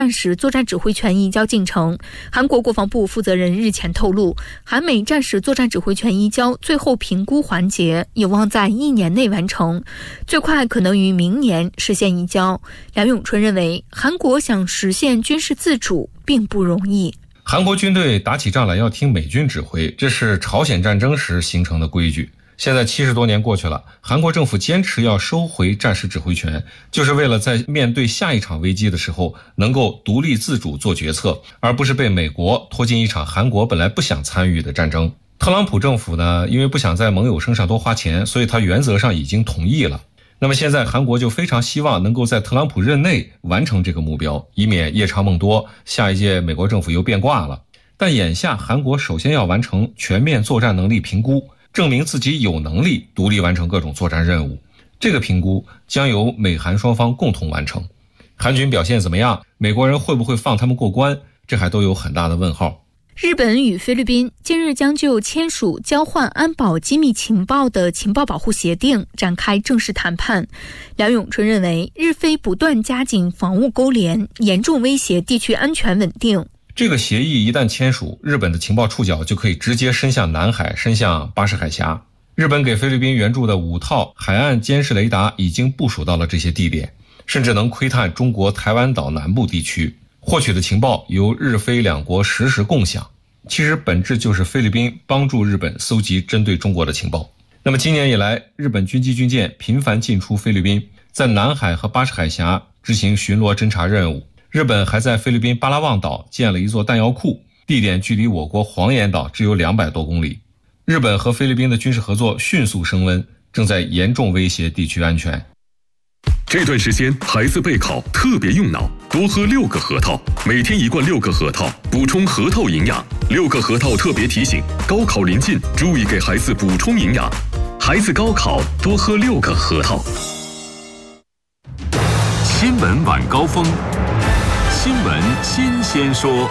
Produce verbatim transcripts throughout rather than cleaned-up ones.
战时作战指挥权移交进程。韩国国防部负责人日前透露，韩美战时作战指挥权移交最后评估环节有望在一年内完成，最快可能于明年实现移交。梁永春认为，韩国想实现军事自主并不容易。 韩国军队打起仗来要听美军指挥，这是朝鲜战争时形成的规矩。现在七十多年过去了，韩国政府坚持要收回战时指挥权，就是为了在面对下一场危机的时候能够独立自主做决策，而不是被美国拖进一场韩国本来不想参与的战争。特朗普政府呢，因为不想在盟友身上多花钱，所以他原则上已经同意了。那么现在韩国就非常希望能够在特朗普任内完成这个目标，以免夜长梦多，下一届美国政府又变卦了。但眼下韩国首先要完成全面作战能力评估，证明自己有能力独立完成各种作战任务。这个评估将由美韩双方共同完成。韩军表现怎么样？美国人会不会放他们过关？这还都有很大的问号。 日本与菲律宾近日将就签署交换安保机密情报的情报保护协定展开正式谈判。梁永春认为，日菲不断加紧防务勾连，严重威胁地区安全稳定。 这个协议一旦签署，日本的情报触角就可以直接伸向南海，伸向巴士海峡。日本给菲律宾援助的五套海岸监视雷达已经部署到了这些地点，甚至能窥探中国台湾岛南部地区。获取的情报由日菲两国实时共享，其实本质就是菲律宾帮助日本搜集针对中国的情报。那么今年以来，日本军机军舰频繁进出菲律宾，在南海和巴士海峡执行巡逻侦察任务。日本还在菲律宾巴拉望岛建了一座弹药库，地点距离我国黄岩岛只有两百多公里。日本和菲律宾的军事合作迅速升温，正在严重威胁地区安全。 这段时间孩子备考特别用脑，多喝六个核桃，每天一罐六个核桃，补充核桃营养。六个核桃特别提醒，高考临近，注意给孩子补充营养。孩子高考多喝六个核桃。 新闻晚高峰，新闻新鲜说。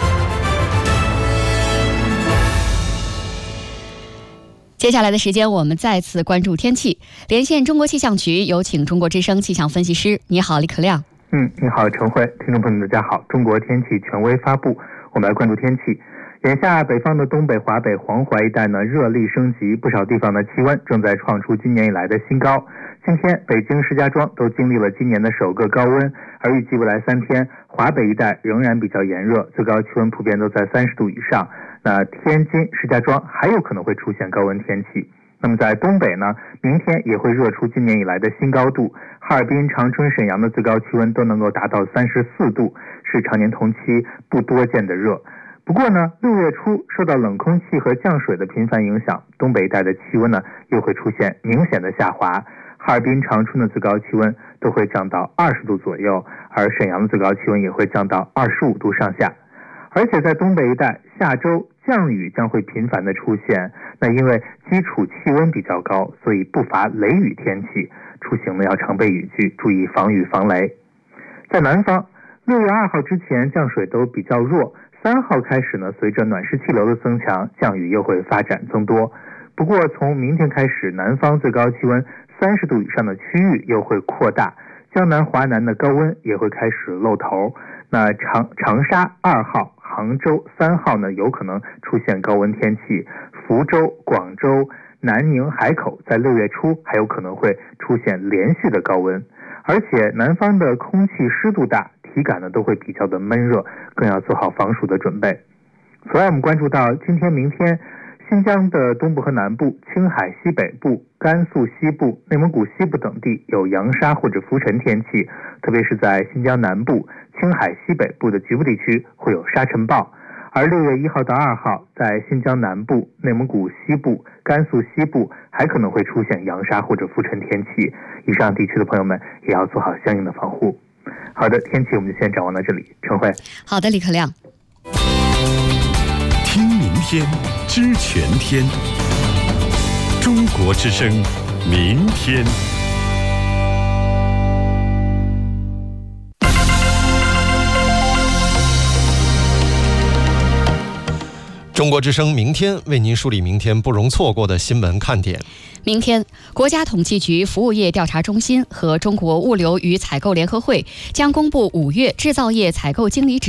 接下来的时间，我们再次关注天气。连线中国气象局，有请中国之声气象分析师。你好，李可亮。 嗯，你好，陈慧。听众朋友们，大家好。中国天气权威发布，我们来关注天气。眼下，北方的东北、华北、黄淮一带呢，热力升级，不少地方的气温正在创出今年以来的新高。今天，北京、石家庄都经历了今年的首个高温，而预计未来三天，华北一带仍然比较炎热，最高气温普遍都在三十度以上。那天津、石家庄还有可能会出现高温天气。那么在东北呢，明天也会热出今年以来的新高度，哈尔滨、长春、沈阳的最高气温都能够达到三十四度，是常年同期不多见的热。不过呢，六月初受到冷空气和降水的频繁影响，东北一带的气温呢又会出现明显的下滑，哈尔滨、长春的最高气温都会降到二十度左右，而沈阳的最高气温也会降到二十五度上下。而且在东北一带，下周降雨将会频繁的出现，那因为基础气温比较高，所以不乏雷雨天气，出行呢要常备雨具，注意防雨防雷。在南方，六月二号之前降水都比较弱，三号开始呢，随着暖湿气流的增强，降雨又会发展增多。不过从明天开始，南方最高气温三十度以上的区域又会扩大，江南、华南的高温也会开始露头。那长长沙二号、杭州三号呢，有可能出现高温天气，福州、广州、南宁、海口在六月初还有可能会出现连续的高温，而且南方的空气湿度大，体感呢都会比较的闷热，更要做好防暑的准备。此外，我们关注到今天、明天，新疆的东部和南部、青海西北部、甘肃西部、内蒙古西部等地有扬沙或者浮尘天气，特别是在新疆南部、青海西北部的局部地区会有沙尘暴。而六月一号到二号，在新疆南部、内蒙古西部、甘肃西部还可能会出现扬沙或者浮尘天气，以上地区的朋友们也要做好相应的防护。好的，天气我们就先展望到这里。陈慧。 好的，李可亮。 听明天，知全天。中国之声，明天。 中国之声明天为您梳理明天不容错过的新闻看点。 明天，国家统计局服务业调查中心和中国物流与采购联合会将公布五月制造业采购经理指